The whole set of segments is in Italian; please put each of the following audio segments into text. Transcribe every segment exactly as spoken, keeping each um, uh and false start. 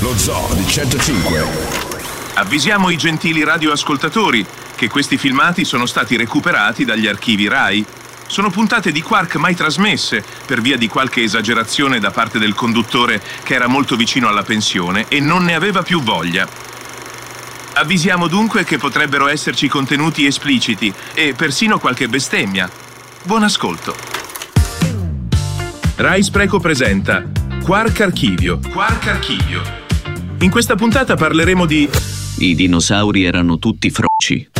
Lo Zoo di centocinque. Avvisiamo i gentili radioascoltatori che questi filmati sono stati recuperati dagli archivi Rai. Sono puntate di Quark mai trasmesse per via di qualche esagerazione da parte del conduttore che era molto vicino alla pensione e non ne aveva più voglia. Avvisiamo dunque che potrebbero esserci contenuti espliciti e persino qualche bestemmia. Buon ascolto. Rai Spreco presenta Quark Archivio. Quark Archivio. In questa puntata parleremo di... I dinosauri erano tutti froci.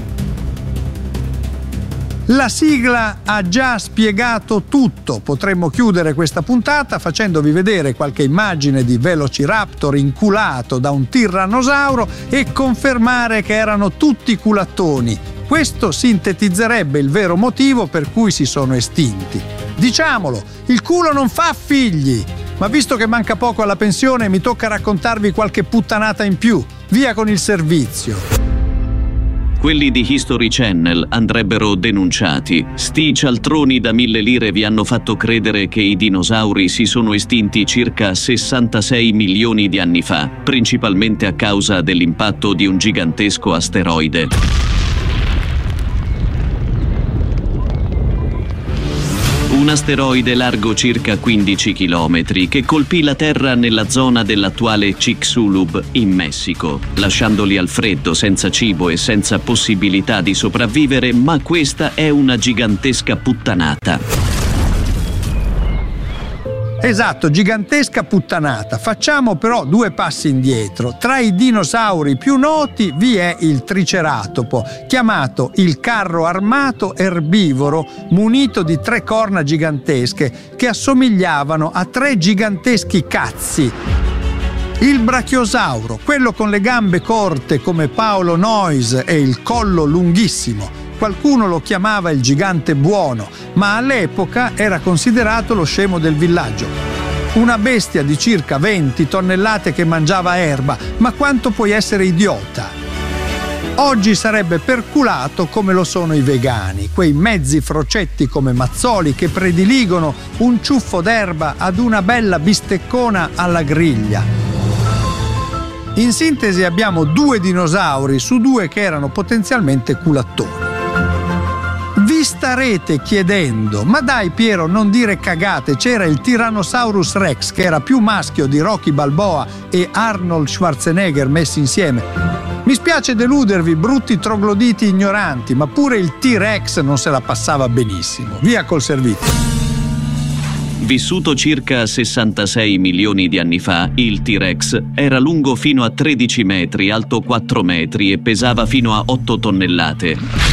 La sigla ha già spiegato tutto. Potremmo chiudere questa puntata facendovi vedere qualche immagine di Velociraptor inculato da un tirannosauro e confermare che erano tutti culattoni. Questo sintetizzerebbe il vero motivo per cui si sono estinti. Diciamolo, il culo non fa figli! Ma visto che manca poco alla pensione, mi tocca raccontarvi qualche puttanata in più. Via con il servizio. Quelli di History Channel andrebbero denunciati. Sti cialtroni da mille lire vi hanno fatto credere che i dinosauri si sono estinti circa sessantasei milioni di anni fa, principalmente a causa dell'impatto di un gigantesco asteroide. Un asteroide largo circa quindici chilometri che colpì la Terra nella zona dell'attuale Chicxulub in Messico, lasciandoli al freddo, senza cibo e senza possibilità di sopravvivere, ma questa è una gigantesca puttanata. Esatto, gigantesca puttanata. Facciamo però due passi indietro. Tra i dinosauri più noti vi è il Triceratopo, chiamato il carro armato erbivoro munito di tre corna gigantesche che assomigliavano a tre giganteschi cazzi. Il Brachiosauro, quello con le gambe corte come Paolo Noyes e il collo lunghissimo. Qualcuno lo chiamava il gigante buono, ma all'epoca era considerato lo scemo del villaggio. Una bestia di circa venti tonnellate che mangiava erba, ma quanto puoi essere idiota? Oggi sarebbe perculato come lo sono i vegani, quei mezzi frocetti come Mazzoli che prediligono un ciuffo d'erba ad una bella bisteccona alla griglia. In sintesi abbiamo due dinosauri su due che erano potenzialmente culattoni. Vi starete chiedendo, ma dai Piero, non dire cagate, c'era il Tyrannosaurus Rex che era più maschio di Rocky Balboa e Arnold Schwarzenegger messi insieme. Mi spiace deludervi, brutti trogloditi ignoranti, ma pure il T-Rex non se la passava benissimo. Via col servizio. Vissuto circa sessantasei milioni di anni fa, il T-Rex era lungo fino a tredici metri, alto quattro metri e pesava fino a otto tonnellate.